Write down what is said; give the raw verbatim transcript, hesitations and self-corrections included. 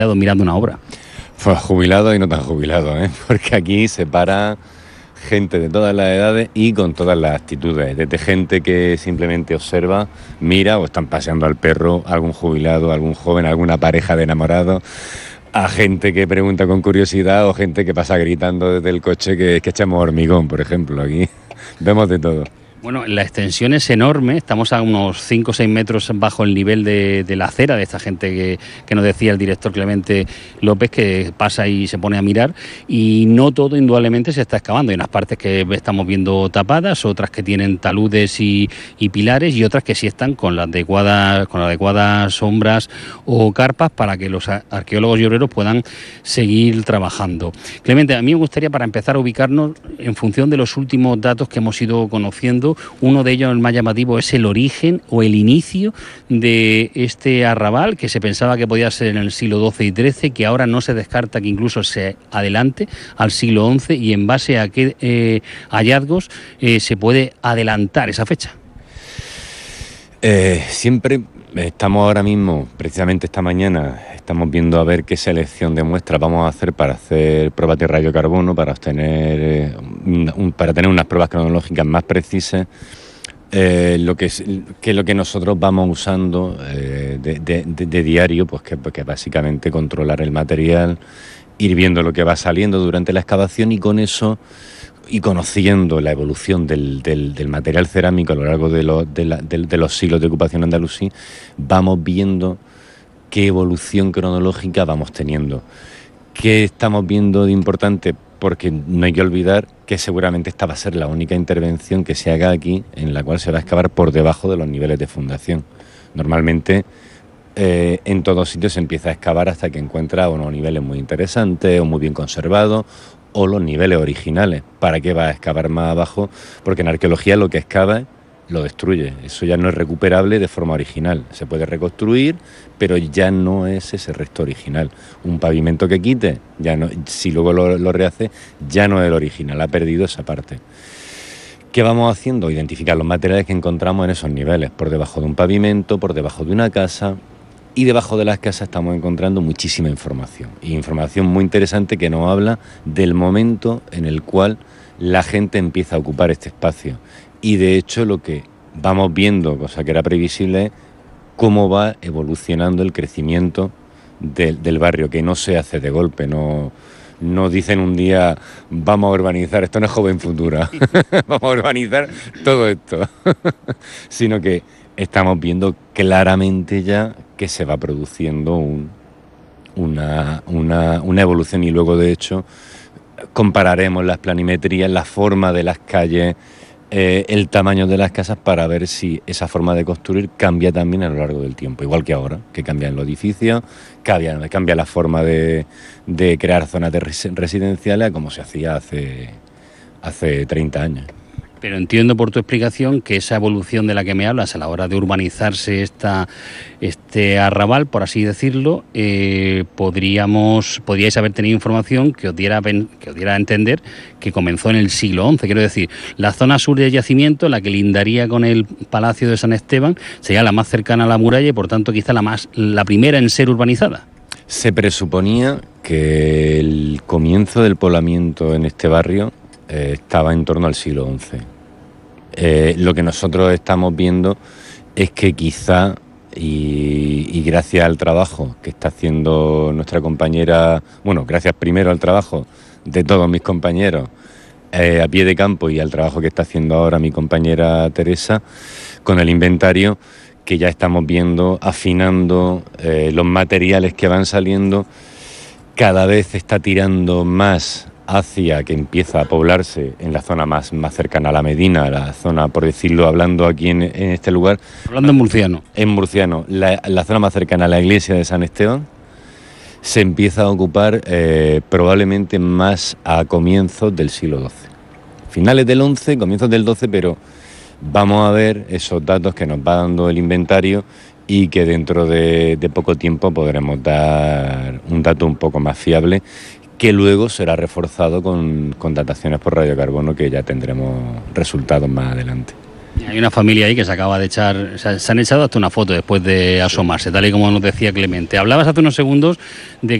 mirando una obra. Pues jubilado y no tan jubilado, ¿eh? Porque aquí se para gente de todas las edades y con todas las actitudes, desde gente que simplemente observa, mira o están paseando al perro, algún jubilado, algún joven, alguna pareja de enamorados, a gente que pregunta con curiosidad o gente que pasa gritando desde el coche que, que echamos hormigón, por ejemplo. Aquí vemos de todo. Bueno, la extensión es enorme, estamos a unos cinco o seis metros bajo el nivel de, de la acera, de esta gente que, que nos decía el director Clemente López, que pasa y se pone a mirar, y no todo indudablemente se está excavando. Hay unas partes que estamos viendo tapadas, otras que tienen taludes y, y pilares, y otras que sí están con las adecuadas, con las adecuadas sombras o carpas para que los arqueólogos y obreros puedan seguir trabajando. Clemente, a mí me gustaría, para empezar, a ubicarnos en función de los últimos datos que hemos ido conociendo. Uno de ellos, el más llamativo, es el origen o el inicio de este arrabal, que se pensaba que podía ser en el siglo doce y trece, que ahora no se descarta que incluso se adelante al siglo once, y en base a qué eh, hallazgos eh, se puede adelantar esa fecha. Eh, siempre estamos ahora mismo, precisamente esta mañana, estamos viendo a ver qué selección de muestras vamos a hacer para hacer pruebas de radiocarbono, para obtener eh, un, un, para tener unas pruebas cronológicas más precisas. Eh, lo que es que lo que nosotros vamos usando eh, de, de, de, de diario, pues que, que básicamente controlar el material, ir viendo lo que va saliendo durante la excavación, y con eso, y conociendo la evolución del, del, del material cerámico a lo largo de, lo, de, la, de, de los siglos de ocupación andalusí, vamos viendo qué evolución cronológica vamos teniendo. ¿Qué estamos viendo de importante? Porque no hay que olvidar que seguramente esta va a ser la única intervención que se haga aquí en la cual se va a excavar por debajo de los niveles de fundación. Normalmente eh, en todos sitios se empieza a excavar hasta que encuentra unos niveles muy interesantes o muy bien conservados, o los niveles originales. ¿Para qué va a excavar más abajo? Porque en arqueología lo que excava lo destruye. Eso ya no es recuperable de forma original. Se puede reconstruir, pero ya no es ese resto original. Un pavimento que quite, ya no, si luego lo, lo rehace, ya no es el original, ha perdido esa parte. ¿Qué vamos haciendo? Identificar los materiales que encontramos en esos niveles, por debajo de un pavimento, por debajo de una casa, y debajo de las casas estamos encontrando muchísima información, y información muy interesante que nos habla del momento en el cual la gente empieza a ocupar este espacio. Y de hecho lo que vamos viendo, cosa que era previsible, es cómo va evolucionando el crecimiento de, del barrio, que no se hace de golpe, no, no dicen un día vamos a urbanizar, esto no es Joven Futura, vamos a urbanizar todo esto, sino que estamos viendo claramente ya que se va produciendo un, una, una, una evolución, y luego de hecho compararemos las planimetrías, la forma de las calles, Eh, el tamaño de las casas, para ver si esa forma de construir cambia también a lo largo del tiempo, igual que ahora, que cambian los edificios, cambia, cambia la forma de, de crear zonas de residenciales a como se hacía hace, hace treinta años. Pero entiendo por tu explicación que esa evolución de la que me hablas a la hora de urbanizarse esta, este arrabal, por así decirlo, eh, podríamos, podríais haber tenido información que os, diera, que os diera a entender que comenzó en el siglo once. Quiero decir, la zona sur del yacimiento, la que lindaría con el Palacio de San Esteban, sería la más cercana a la muralla y por tanto quizá la, más, la primera en ser urbanizada. Se presuponía que el comienzo del poblamiento en este barrio eh, estaba en torno al siglo once. Eh, lo que nosotros estamos viendo es que quizá, y, y gracias al trabajo que está haciendo nuestra compañera, bueno, gracias primero al trabajo de todos mis compañeros eh, a pie de campo, y al trabajo que está haciendo ahora mi compañera Teresa con el inventario, que ya estamos viendo, afinando eh, los materiales que van saliendo, cada vez está tirando más hacia que empieza a poblarse en la zona más, más cercana a la Medina, la zona, por decirlo, hablando aquí en, en este lugar. Hablando en murciano. En murciano, la, la zona más cercana a la iglesia de San Esteban se empieza a ocupar eh, probablemente más a comienzos del siglo doce. Finales del once, comienzos del doce, pero vamos a ver esos datos que nos va dando el inventario, y que dentro de, de poco tiempo podremos dar un dato un poco más fiable, que luego será reforzado con, con dataciones por radiocarbono, que ya tendremos resultados más adelante. Hay una familia ahí que se acaba de echar, o sea, se han echado hasta una foto después de asomarse, tal y como nos decía Clemente. Hablabas hace unos segundos de